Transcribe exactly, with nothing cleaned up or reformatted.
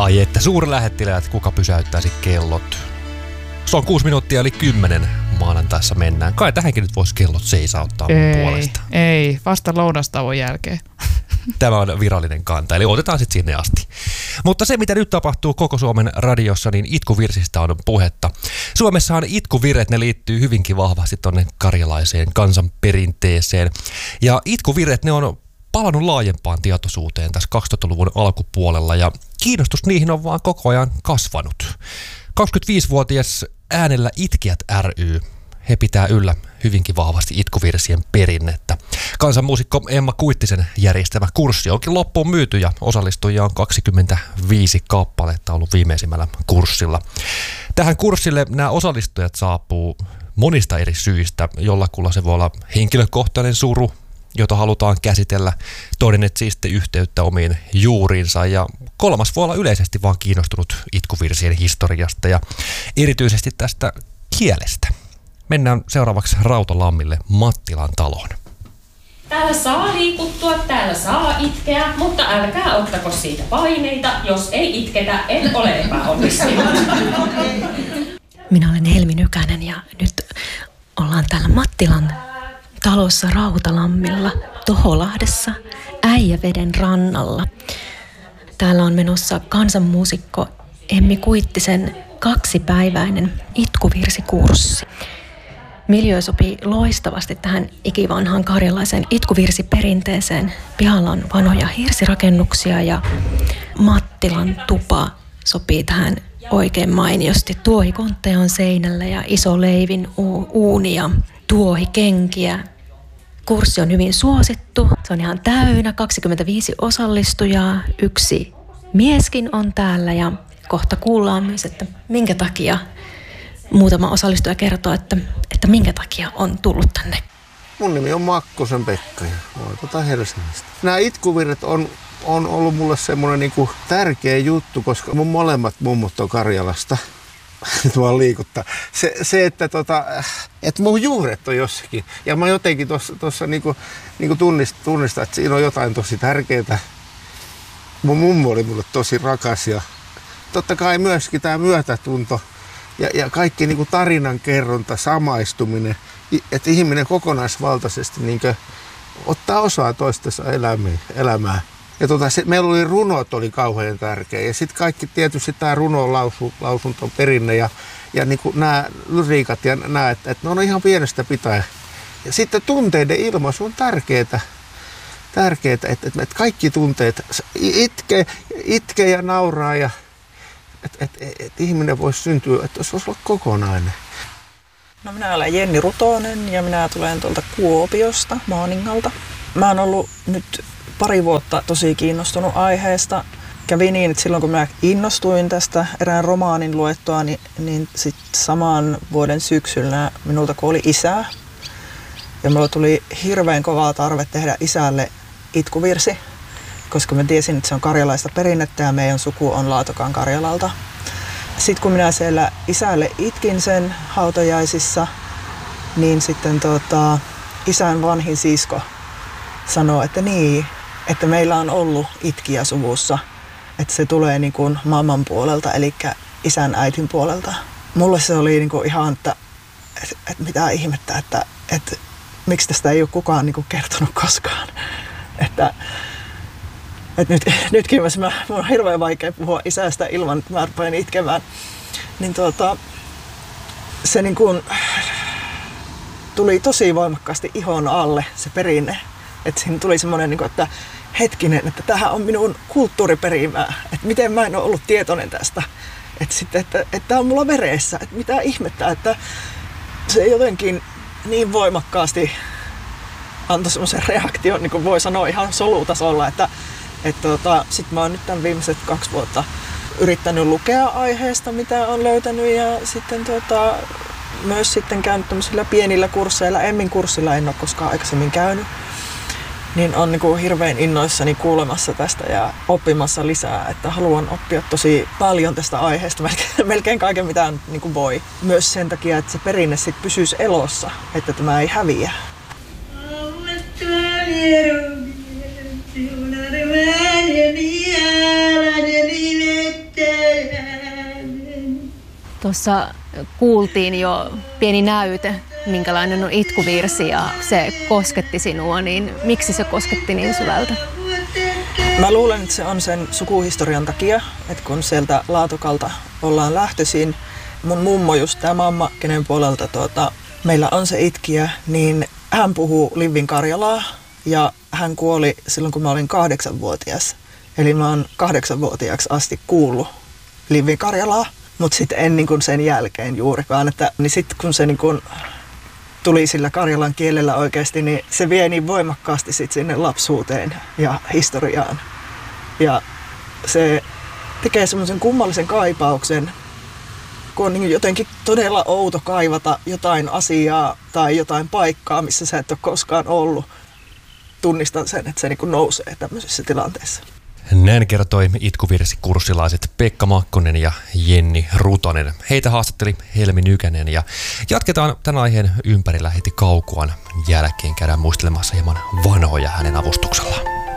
Ai että suurlähettiläät, kuka pysäyttäisi kellot? Se on kuusi minuuttia eli kymmenen maanantaissa mennään. Kai tähänkin nyt voisi kellot seisauttaa mun ei, puolesta. Ei, vasta lounastauon jälkeen. Tämä on virallinen kanta, eli otetaan sitten sinne asti. Mutta se, mitä nyt tapahtuu koko Suomen radiossa, niin itkuvirsistä on puhetta. Suomessahan itkuvirret, ne liittyy hyvinkin vahvasti tonne karjalaiseen kansanperinteeseen. Ja itkuvirret, ne on palannut laajempaan tietoisuuteen tässä kaksituhattaluvun alkupuolella, ja kiinnostus niihin on vaan koko ajan kasvanut. kaksikymmentäviisivuotias Äänellä itkijät ry, he pitää yllä hyvinkin vahvasti itkuvirsien perinnettä. Kansanmuusikko Emma Kuittisen järjestämä kurssi onkin loppuun myyty ja osallistujia on kaksikymmentäviisi kappaletta ollut viimeisimmällä kurssilla. Tähän kurssille nämä osallistujat saapuu monista eri syistä. Jollakulla se voi olla henkilökohtainen suru, jota halutaan käsitellä, toinen etsii sitten yhteyttä omiin juuriinsa ja kolmas voi olla yleisesti vaan kiinnostunut itkuvirsien historiasta ja erityisesti tästä kielestä. Mennään seuraavaksi Rautalammille Mattilan taloon. Täällä saa liikuttua, täällä saa itkeä, mutta älkää ottako siitä paineita. Jos ei itketä, en ole epäonnistunut. Minä olen Helmi Nykänen ja nyt ollaan täällä Mattilan talossa Rautalammilla, Toholahdessa, Äijäveden rannalla. Täällä on menossa kansanmuusikko Emmi Kuittisen kaksipäiväinen itkuvirsikurssi. Miljö sopii loistavasti tähän ikivanhaan karjalaisen itkuvirsiperinteeseen. Pihalla on vanhoja hirsirakennuksia ja Mattilan tupa sopii tähän oikein mainiosti. Tuohikontteja on seinällä ja iso leivin uuni ja tuohikenkiä. Kurssi on hyvin suosittu. Se on ihan täynnä, kaksikymmentäviisi osallistujaa. Yksi mieskin on täällä ja kohta kuullaan myös, että minkä takia muutama osallistuja kertoo, että, että minkä takia on tullut tänne. Mun nimi on Makkosen Pekka ja olen tuota Helsingistä. Nämä itkuvirret on, on ollut mulle semmoinen niinku tärkeä juttu, koska mun molemmat mummut on Karjalasta. Tuolla liikuttaa. Se, se että, tota, että mun juuret on jossakin. Ja mä jotenkin tuossa niinku, niinku tunnistan, tunnistan, että siinä on jotain tosi tärkeää. Mun mummo oli mulle tosi rakas ja totta kai myöskin tämä myötätunto ja, ja kaikki niinku tarinan kerronta, samaistuminen, että ihminen kokonaisvaltaisesti niinku ottaa osaa toistensa elämää. Ja tota, se, meillä oli runot oli kauhean tärkeä ja sitten kaikki tietysti tämä runon lausu, lausunto perinne ja, ja niinku nämä lyriikat ja nämä, että et ne on ihan pienestä pitäen. Ja sitten tunteiden ilmaisu on tärkeää. Tärkeää, että, että, että kaikki tunteet itkee, itkee ja nauraa ja että et, et, et ihminen voisi syntyä, että se voisi olla kokonainen. No minä olen Jenni Rutonen ja minä tulen tuolta Kuopiosta, Maaningalta. Mä oon ollut nyt pari vuotta tosi kiinnostunut aiheesta. Kävi niin, että silloin kun mä innostuin tästä erään romaanin luettua, niin, niin sit saman vuoden syksyllä minulta kuoli isä. Ja mulla tuli hirveän kovaa tarve tehdä isälle itkuvirsi, koska mä tiesin, että se on karjalaista perinnettä ja meidän suku on Laatokan Karjalalta. Sitten kun minä siellä isälle itkin sen hautajaisissa, niin sitten tota, isän vanhin sisko sanoi, että niin, että meillä on ollut itkiä suvussa, että se tulee niin kuin mamman puolelta, eli isän äitin puolelta. Mulle se oli niin kuin ihan, että, että, että mitä ihmettä, että, että miksi tästä ei ole kukaan niin kuin kertonut koskaan. Että, että nyt, nytkin mä, mun on hirveän vaikea puhua isästä ilman, että mä rupean itkemään. Niin tuota, se niin kuin tuli tosi voimakkaasti ihon alle se perinne. Että siinä tuli semmoinen, niin kuin, että hetkinen, että tämähän on minun kulttuuriperimää. Että miten mä en ole ollut tietoinen tästä. Että sitten, että, että tämä on mulla veressä. Että mitä ihmettä, että se jotenkin niin voimakkaasti antoi semmoisen reaktion, niin kuin voi sanoa ihan solutasolla, että et tota, sitten mä oon nyt tämän viimeiset kaksi vuotta yrittänyt lukea aiheesta, mitä on löytänyt ja sitten tota, myös sitten käynyt tämmöisillä pienillä kursseilla, Emmin kurssilla en ole koskaan aikaisemmin käynyt, niin on niin kuin hirveän innoissani kuulemassa tästä ja oppimassa lisää, että haluan oppia tosi paljon tästä aiheesta, melkein, melkein kaiken mitä niin kuin voi. Myös sen takia, että se perinne sit pysyisi elossa, että tämä ei häviä. Tuossa kuultiin jo pieni näyte, minkälainen on itkuvirsi ja se kosketti sinua, niin miksi se kosketti niin syvältä? Mä luulen, että se on sen sukuhistorian takia, että kun sieltä Laatokalta ollaan lähtöisin, mun mummo just tämä mamma, kenen puolelta tuota, meillä on se itkiä, niin hän puhuu Livvin Karjalaa ja hän kuoli silloin, kun mä olin kahdeksanvuotias. Eli mä oon kahdeksanvuotiaaksi asti kuullut Livvin Karjalaa, mutta sitten en niin kuin sen jälkeen juurikaan. Että, niin sitten kun se niin kuin tuli sillä karjalan kielellä oikeasti, niin se vie niin voimakkaasti sit sinne lapsuuteen ja historiaan. Ja se tekee semmoisen kummallisen kaipauksen, kun on niin jotenkin todella outo kaivata jotain asiaa tai jotain paikkaa, missä sä et ole koskaan ollut. Tunnistan sen, että se niin kuin nousee tämmöisessä tilanteessa. Näin kertoi itkuvirsikursilaiset Pekka Makkonen ja Jenni Rutonen. Heitä haastatteli Helmi Nykänen ja jatketaan tämän aiheen ympärillä heti Kaukuan jälkeen. Käydään muistelemassa hieman vanhoja hänen avustuksellaan.